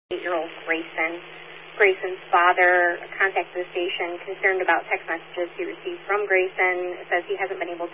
8-year-old Grayson. Grayson's father contacted the station concerned about text messages he received from Grayson. It says he hasn't been able